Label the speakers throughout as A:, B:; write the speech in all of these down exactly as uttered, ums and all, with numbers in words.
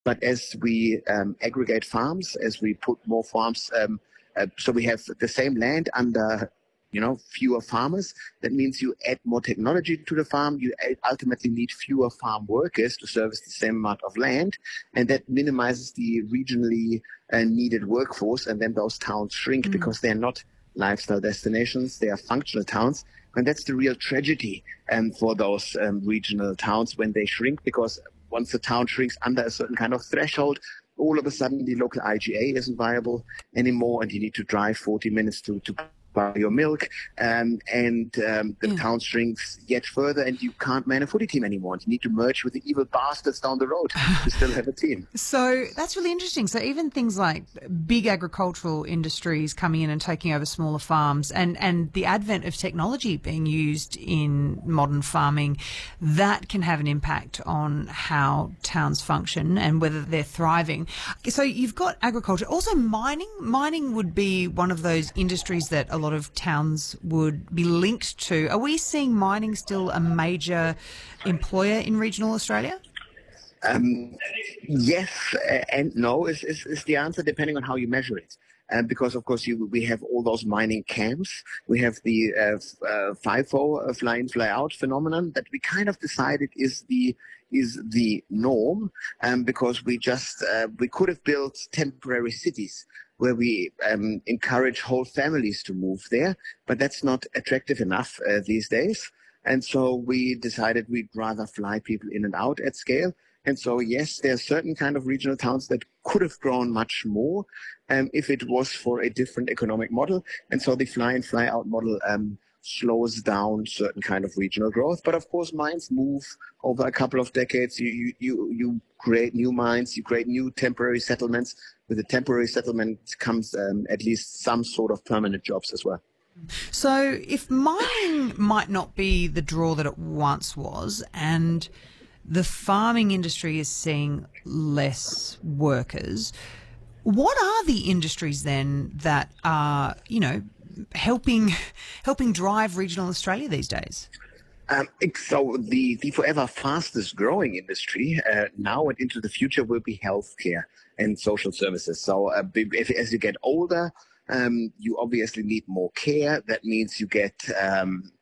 A: But as we um, aggregate farms, as we put more farms, um, uh, so we have the same land under, you know, fewer farmers. That means you add more technology to the farm. You ultimately need fewer farm workers to service the same amount of land, and that minimizes the regionally uh, needed workforce. And then those towns shrink
B: Mm.
A: because they're not lifestyle destinations; they are functional towns. And that's the real tragedy um, for those um, regional towns when they shrink, because once the town shrinks under a certain kind of threshold, all of a sudden the local I G A isn't viable anymore, and you need to drive forty minutes to, to buy your milk, um, and um, the
B: Yeah.
A: town shrinks yet further, and you can't man a footy team anymore. And you need to merge with the evil bastards down the road to still have a team.
B: So that's really interesting. So even things like big agricultural industries coming in and taking over smaller farms, and, and the advent of technology being used in modern farming, that can have an impact on how towns function and whether they're thriving. So you've got agriculture. Also mining. Mining would be one of those industries that a lot of towns would be linked to. Are we seeing mining still a major employer in regional Australia?
A: Um, yes uh, and no is, is, is the answer, depending on how you measure it. Um, because, of course, you, we have all those mining camps. We have the uh, f- uh, FIFO, uh, fly in, fly out phenomenon that we kind of decided is the is the norm, um, because we just uh, we could have built temporary cities where we um, encourage whole families to move there, but that's not attractive enough uh, these days. And so we decided we'd rather fly people in and out at scale. And so, yes, there are certain kind of regional towns that could have grown much more um, if it was for a different economic model. And so the fly in, fly out model um, slows down certain kind of regional growth. But of course, mines move over a couple of decades. You, you, you, you create new mines, you create new temporary settlements. With the temporary settlement comes um, at least some sort of permanent jobs as well.
B: So if mining might not be the draw that it once was, and the farming industry is seeing less workers, what are the industries then that are, you know, helping helping drive regional Australia these days?
A: Um, so the, the forever fastest growing industry uh, now and into the future will be healthcare and social services. So uh, if, as you get older, um, you obviously need more care. That means you get um,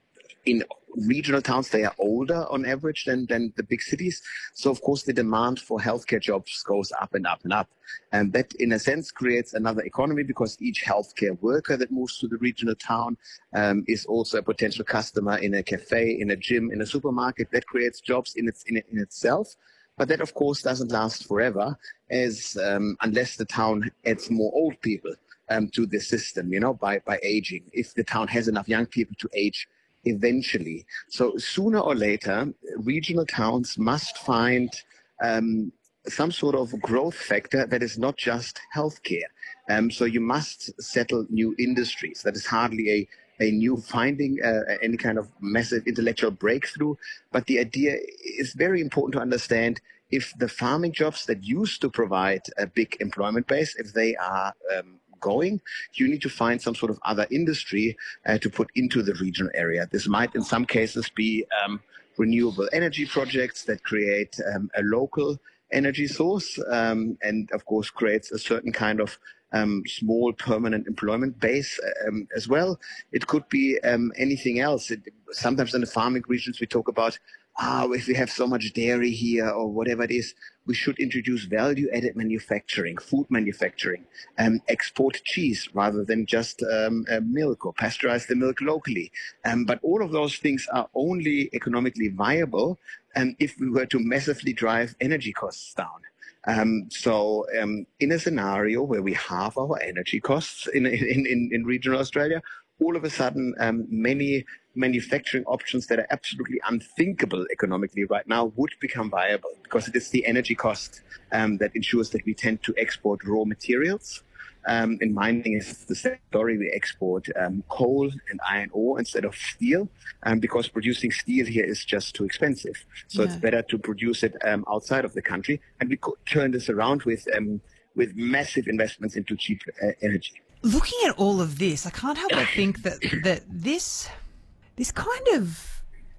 A: in regional towns, they are older on average than, than the big cities. So, of course, the demand for healthcare jobs goes up and up and up. And that, in a sense, creates another economy, because each healthcare worker that moves to the regional town um, is also a potential customer in a cafe, in a gym, in a supermarket. That creates jobs in, its, in, in itself. But that, of course, doesn't last forever, as um, unless the town adds more old people um, to the system, you know, by, by aging. If the town has enough young people to age eventually. So sooner or later, regional towns must find um, some sort of growth factor that is not just healthcare. Um, so you must settle new industries. That is hardly a, a new finding, uh, any kind of massive intellectual breakthrough. But the idea is very important to understand. If the farming jobs that used to provide a big employment base, if they are um, going, you need to find some sort of other industry uh, to put into the regional area. This might in some cases be um, renewable energy projects that create um, a local energy source um, and of course creates a certain kind of um, small permanent employment base um, as well. It could be um, anything else. It, sometimes in the farming regions we talk about, ah, if we have so much dairy here or whatever it is, we should introduce value-added manufacturing, food manufacturing, um, export cheese rather than just um, uh, milk, or pasteurize the milk locally. Um, but all of those things are only economically viable um, if we were to massively drive energy costs down. Um, so um, in a scenario where we halve our energy costs in, in, in, in regional Australia, all of a sudden um, many manufacturing options that are absolutely unthinkable economically right now would become viable, because it is the energy cost um, that ensures that we tend to export raw materials. Um, in mining, it's the same story. We export um, coal and iron ore instead of steel, um, because producing steel here is just too expensive. So
B: Yeah.
A: it's better to produce it um, outside of the country. And we could turn this around with um, with massive investments into cheap uh, energy.
B: Looking at all of this, I can't help but think that that this this kind of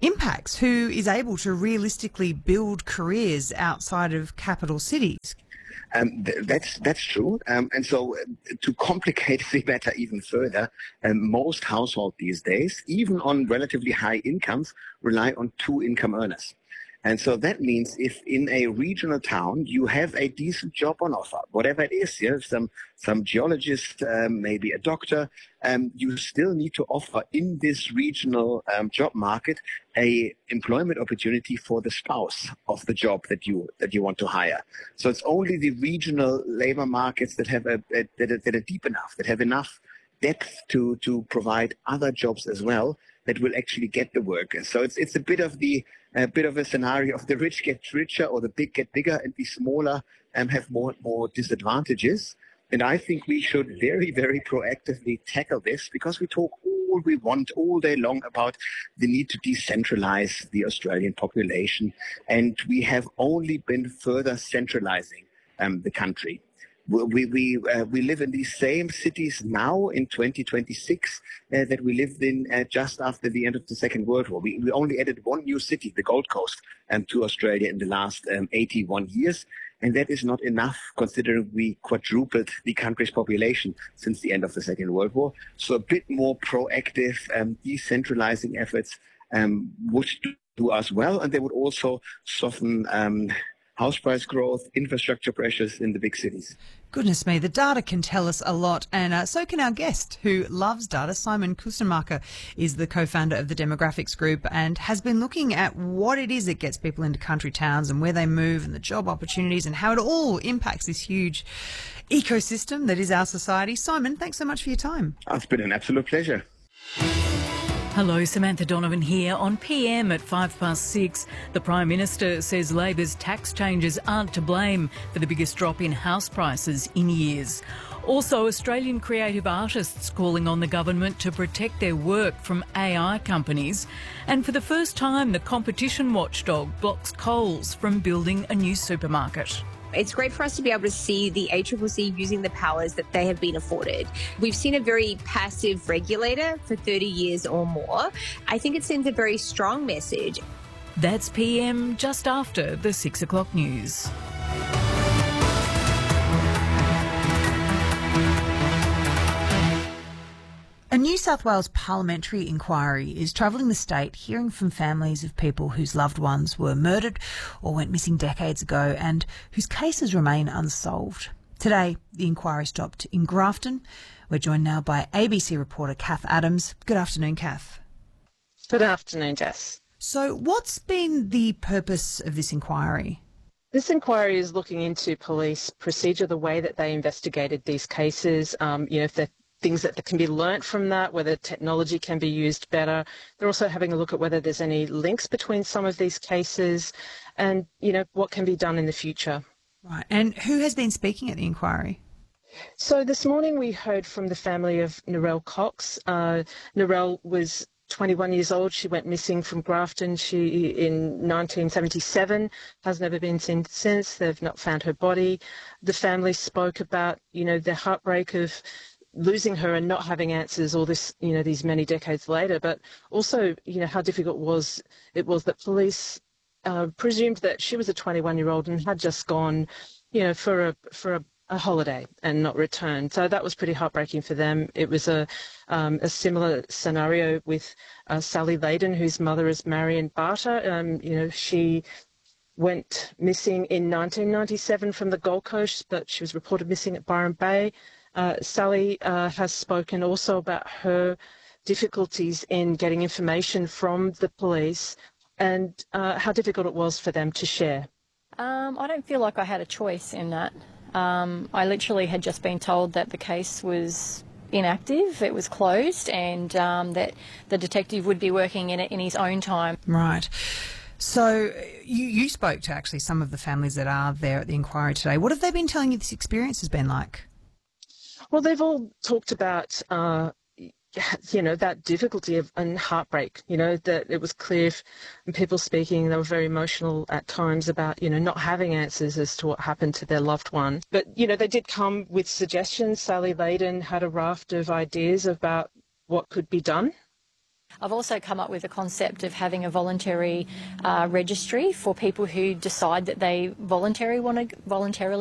B: impacts? Who is able to realistically build careers outside of capital cities?
A: Um, th- that's that's true. Um, and so uh, to complicate the matter even further, um, most households these days, even on relatively high incomes, rely on two income earners. And so that means if in a regional town you have a decent job on offer, whatever it is, yeah, some some geologist, um, maybe a doctor, um, you still need to offer in this regional um, job market a employment opportunity for the spouse of the job that you that you want to hire. So it's only the regional labor markets that have a, a that, are, that are deep enough, that have enough depth to to provide other jobs as well, that will actually get the work. And so it's it's a bit of the a bit of a scenario of the rich get richer or the big get bigger and the smaller um, have more and more disadvantages. And I think we should very, very proactively tackle this, because we talk all we want all day long about the need to decentralize the Australian population. And we have only been further centralizing um, the country. We we uh, we live in these same cities now in twenty twenty-six uh, that we lived in uh, just after the end of the Second World War. We, we only added one new city, the Gold Coast, um, to Australia in the last um, eighty-one years. And that is not enough, considering we quadrupled the country's population since the end of the Second World War. So a bit more proactive um, decentralizing efforts um, would do us well, and they would also soften um, house price growth, infrastructure pressures in the big cities.
B: Goodness me, the data can tell us a lot, and uh, so can our guest, who loves data. Simon Kustenmacher is the co-founder of the Demographics Group and has been looking at what it is that gets people into country towns and where they move and the job opportunities and how it all impacts this huge ecosystem that is our society. Simon, thanks so much for your time.
A: Oh, it's been an absolute pleasure.
C: Hello, Samantha Donovan here on P M at five past six. The Prime Minister says Labor's tax changes aren't to blame for the biggest drop in house prices in years. Also, Australian creative artists calling on the government to protect their work from A I companies. And for the first time, the competition watchdog blocks Coles from building a new supermarket.
D: It's great for us to be able to see the A C C C using the powers that they have been afforded. We've seen a very passive regulator for thirty years or more. I think it sends a very strong message.
C: That's P M just after the six o'clock news.
B: A New South Wales parliamentary inquiry is travelling the state, hearing from families of people whose loved ones were murdered or went missing decades ago and whose cases remain unsolved. Today, the inquiry stopped in Grafton. We're joined now by A B C reporter Kath Adams. Good afternoon, Kath.
E: Good afternoon, Jess.
B: So what's been the purpose of this inquiry?
E: This inquiry is looking into police procedure, the way that they investigated these cases, um, you know, if they're things that can be learnt from that, whether technology can be used better. They're also having a look at whether there's any links between some of these cases and, you know, what can be done in the future.
B: Right. And who has been speaking at the inquiry?
E: So this morning we heard from the family of Narelle Cox. Uh, Narelle was twenty-one years old. She went missing from Grafton she, in nineteen seventy-seven, has never been seen since. They've not found her body. The family spoke about, you know, the heartbreak of losing her and not having answers all this, you know, these many decades later, but also, you know, how difficult was it was that police uh, presumed that she was a twenty-one-year-old and had just gone, you know, for a for a, a holiday and not returned. So that was pretty heartbreaking for them. It was a um, a similar scenario with uh, Sally Layden, whose mother is Marion Barter. Um, you know, she went missing in nineteen ninety-seven from the Gold Coast, but she was reported missing at Byron Bay. Uh, Sally uh, has spoken also about her difficulties in getting information from the police and uh, how difficult it was for them to share.
F: Um, I don't feel like I had a choice in that. Um, I literally had just been told that the case was inactive, it was closed, and um, that the detective would be working in it in his own time.
B: Right. So you, you spoke to actually some of the families that are there at the inquiry today. What have they been telling you this experience has been like?
E: Well, they've all talked about, uh, you know, that difficulty of and heartbreak, you know, that it was clear from people speaking, they were very emotional at times about, you know, not having answers as to what happened to their loved one. But, you know, they did come with suggestions. Sally Layden had a raft of ideas about what could be done.
F: I've also come up with a concept of having a voluntary uh, registry for people who decide that they voluntary want to voluntarily